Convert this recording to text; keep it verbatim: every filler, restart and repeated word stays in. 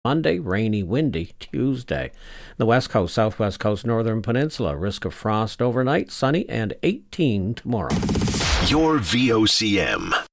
Monday, rainy, windy. Tuesday, the west coast, southwest coast, northern peninsula. Risk of frost overnight, sunny, and eighteen tomorrow. Your V O C M.